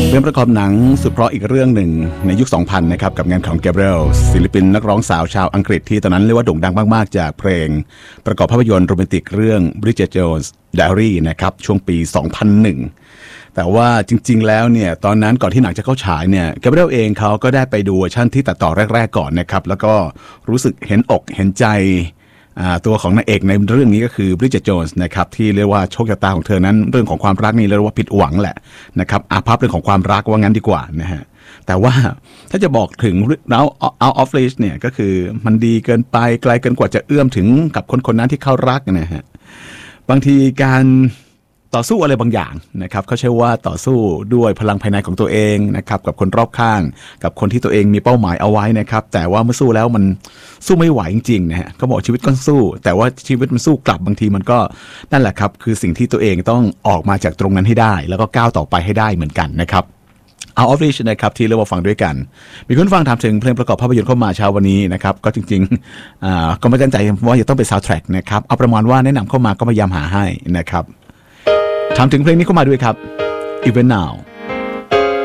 เรื่องประกอบหนังสุดเพราะอีกเรื่องหนึ่งในยุค 2000 นะครับกับงานของแกเบรียลศิลปินนักร้องสาวชาวอังกฤษที่ตอนนั้นเรียกว่าโด่งดังมากๆจากเพลงประกอบภาพยนตร์โรแมนติกเรื่อง Bridget Jones' Diary นะครับช่วงปี 2001 แต่ว่าจริงๆแล้วเนี่ยตอนนั้นก่อนที่หนังจะเข้าฉายเนี่ยแกเบรียลเองเขาก็ได้ไปดูเวอร์ชันที่ตัดต่อแรกๆก่อนนะครับแล้วก็รู้สึกเห็นอกเห็นใจตัวของนางเอกในเรื่องนี้ก็คือบริดเจต โจนส์นะครับที่เรียกว่าโชคชะตาของเธอนั้นเรื่องของความรักนี่เรียกว่าผิดหวังแหละนะครับอาภัพเรื่องของความรักว่างั้นดีกว่านะฮะแต่ว่าถ้าจะบอกถึง Out of Reach เนี่ยก็คือมันดีเกินไปไกลเกินกว่าจะเอื้อมถึงกับคนคนนั้นที่เขารักนะฮะบางทีการต่อสู้อะไรบางอย่างนะครับเขาใช้ว่าต่อสู้ด้วยพลังภายในของตัวเองนะครับกับคนรอบข้างกับคนที่ตัวเองมีเป้าหมายเอาไว้นะครับแต่ว่าเมื่อสู้แล้วมันสู้ไม่ไหวจริงๆนะฮะเขาบอกชีวิตก็สู้แต่ว่าชีวิตมันสู้กลับบางทีมันก็นั่นแหละครับคือสิ่งที่ตัวเองต้องออกมาจากตรงนั้นให้ได้แล้วก็ก้าวต่อไปให้ได้เหมือนกันนะครับOut of Reach นะครับที่เรียกว่าฟังด้วยกันมีคนฟังถามถึงเพลงประกอบภาพยนตร์เข้ามาเช้าวันนี้นะครับก็จริงๆก็ไม่ตั้งใจว่าจะต้องเป็นซาวด์แทร็กนะครับเอาประมาณว่าแนะนำเข้ามาก็พยายามหาให้นะครับถามถึงเพลงนี้เข้ามาด้วยครับ Even Now